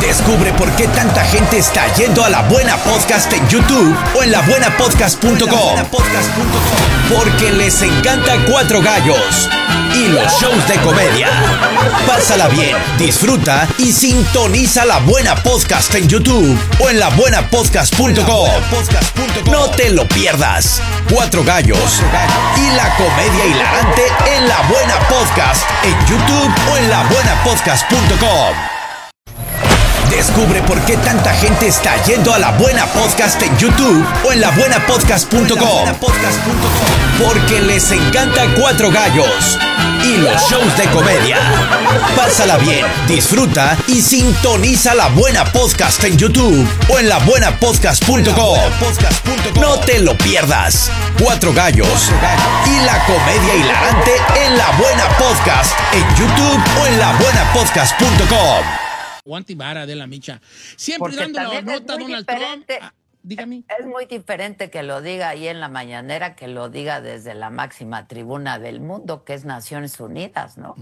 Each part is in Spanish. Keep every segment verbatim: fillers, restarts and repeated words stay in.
Descubre por qué tanta gente está yendo a La Buena Podcast en YouTube o en la buena podcast punto com. Porque les encanta Cuatro Gallos y los shows de comedia. Pásala bien, disfruta y sintoniza La Buena Podcast en YouTube o en la buena podcast punto com. No te lo pierdas. Cuatro Gallos y la comedia hilarante en La Buena Podcast en YouTube o en la buena podcast punto com. Descubre por qué tanta gente está yendo a La Buena Podcast en YouTube o en la buena podcast punto com. Porque les encanta Cuatro Gallos y los shows de comedia. Pásala bien, disfruta y sintoniza La Buena Podcast en YouTube o en la buena podcast punto com. No te lo pierdas. Cuatro Gallos y la comedia hilarante en La Buena Podcast en YouTube o en la buena podcast punto com. Guante y vara de la micha. Siempre Porque dando la también es nota a muy Donald Trump. diferente. Ah, dígame. Es muy diferente que lo diga ahí en la mañanera que lo diga desde la máxima tribuna del mundo, que es Naciones Unidas, ¿no?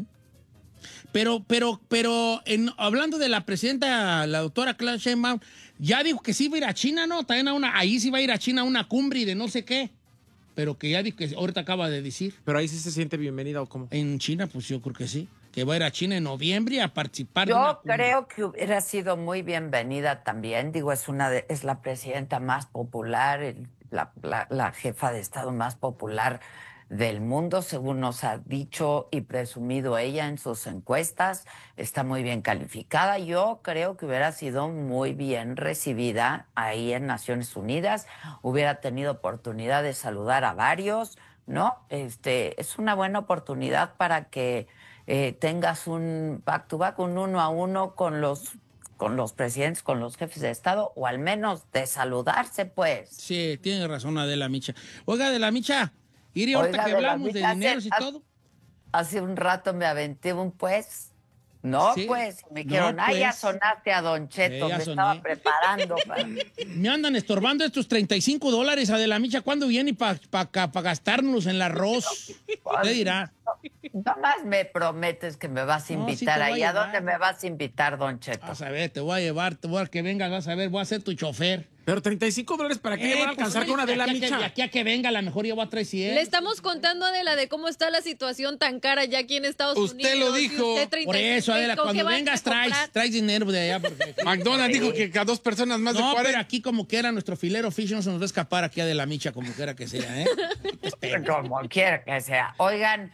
Pero, pero, pero, en, hablando de la presidenta, la doctora Claudia Sheinbaum, ya dijo que sí va a ir a China, ¿no? También a una, ahí sí va a ir a China a una cumbre de no sé qué. Pero que ya dijo que ahorita acaba de decir. Pero ahí sí se siente bienvenida, ¿o cómo? En China, pues yo creo que sí. Que va a ir a China en noviembre a participar de Yo una cumbre. creo que hubiera sido muy bienvenida también. Digo, es una de, es la presidenta más popular, el- la, la- la jefa de Estado más popular del mundo, según nos ha dicho y presumido ella en sus encuestas. Está muy bien calificada. Yo creo que hubiera sido muy bien recibida ahí en Naciones Unidas. Hubiera tenido oportunidad de saludar a varios, ¿no? Este, es una buena oportunidad para que eh, tengas un back to back, un uno a uno con los con los presidentes, con los jefes de Estado, o al menos de saludarse, pues. Sí, tiene razón Adela Micha. Oiga, Adela Micha, Iri, ahorita Oiga, que Adela hablamos de Micha, dineros y hace- todo. Hace un rato me aventé un pues. No, Sí. pues. Me No, dijeron, ah, ya pues. sonaste a Don Cheto. Sí, ya me soné. estaba preparando. para- Me andan estorbando estos treinta y cinco dólares, Adela Micha. ¿Cuándo viene para pa, pa, pa gastárnoslos en el arroz? Usted dirá. Nomás me prometes que me vas a No, sí invitar te voy a ahí. ¿A llevar. dónde me vas a invitar, Don Cheto? Vas a ver, te voy a llevar, te voy a que vengas, vas a ver, voy a ser tu chofer. Pero treinta y cinco dólares, ¿para qué le van a Eh, pues, alcanzar con una de la de aquí a que- micha? de aquí a que venga, a lo mejor yo voy a traer cien. Le estamos contando, Adela, de cómo está la situación tan cara ya aquí en Estados Usted Unidos. lo y dijo. usted treinta Por y cinco, eso, Adela, ¿con qué cuando vas a vengas comprar? traes, traes dinero de allá. Porque, McDonald's dijo que a dos personas más de no, pero cuarenta. aquí como que era nuestro filero fish, no se nos va a escapar aquí a de la micha, como quiera que sea, ¿eh? Espera. Como quiera que sea. Oigan,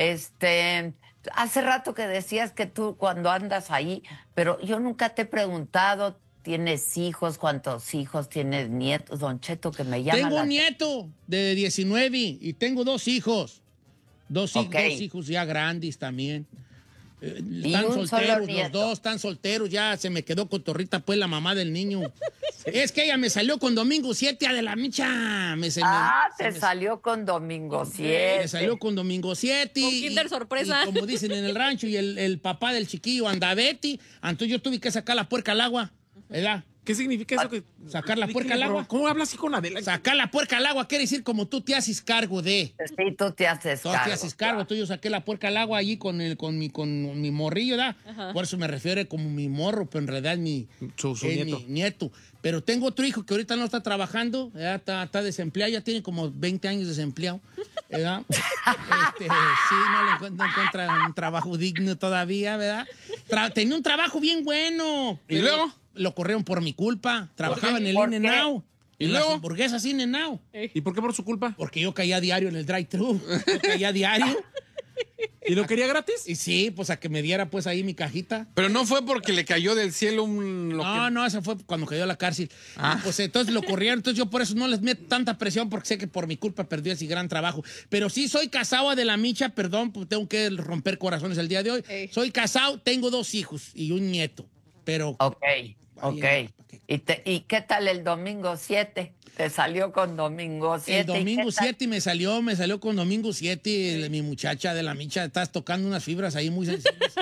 este, hace rato que decías que tú cuando andas ahí, pero yo nunca te he preguntado, ¿tienes hijos? ¿Cuántos hijos? ¿Tienes nietos? Don Cheto, que me llama Tengo la- un nieto de diecinueve y tengo dos hijos. Dos, hij- Ok. dos hijos ya grandes también. Eh, Y están un solo solteros, los nieto. dos están solteros, ya se me quedó cotorrita pues la mamá del niño. Es que ella me salió con Domingo siete a de la micha. Me, se me- Ah, se te me- salió con Domingo siete. Me salió con Domingo siete. Con y- Kinder Sorpresa. y como dicen en el rancho, y el, el papá del chiquillo anda Betty. Entonces yo tuve que sacar la puerca al agua, ¿verdad? ¿Qué significa eso? Que... Sacar la puerca Explíqueme, al agua. bro. ¿Cómo hablas así con Adela? Sacar la puerca al agua quiere decir como tú te haces cargo de. Sí, tú te haces Tú cargo. te haces cargo. Entonces yo saqué la puerca al agua allí con, el, con, mi, con mi morrillo, ¿verdad? Por eso me refiero como mi morro, pero en realidad es mi, Su- su es nieto. mi nieto. Pero tengo otro hijo que ahorita no está trabajando, ¿verdad? Está, está desempleado, ya tiene como veinte años desempleado, ¿verdad? Este, sí, no le encuentra, no encuentra un trabajo digno todavía, ¿verdad? Tra- tenía un trabajo bien bueno. ¿Y pero luego? Lo corrieron por mi culpa. Trabajaba en el ¿Por In qué? and Out. ¿Y En las luego? hamburguesas In and Out. ¿Y por qué por su culpa? Porque yo caía diario en el drive-thru. Yo caía diario. ¿Y lo quería gratis? Y sí, pues a que me diera pues ahí mi cajita. Pero no fue porque le cayó del cielo un... lo No, que- no, eso fue cuando cayó a la cárcel. Ah. Y, pues entonces lo corrieron, entonces yo por eso no les meto tanta presión porque sé que por mi culpa perdí ese gran trabajo. Pero sí soy casado de la micha, perdón, pues tengo que romper corazones el día de hoy. Ey. Soy casado, tengo dos hijos y un nieto. Pero Ok, ok. Vaya, ¿pa' qué? ¿Y, te- ¿Y qué tal el domingo siete? Te salió con domingo siete. el domingo ¿Y qué tal? siete me salió, me salió con domingo siete, el- mi muchacha de la micha, estás tocando unas fibras ahí muy sensibles.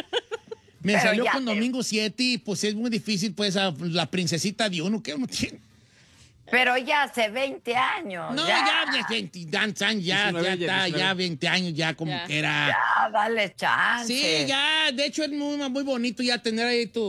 Me Pero salió ya con te- domingo siete y pues es muy difícil, pues a la princesita de uno que uno tiene. Pero ya hace veinte años. No, ya. ya, ya, veinte, dan- dan- ya, diecinueve, ya ya, está, diecinueve. ya veinte años, ya como Ya. que era. Ya, dale chance. Sí, ya, de hecho es muy, muy bonito ya tener ahí tu,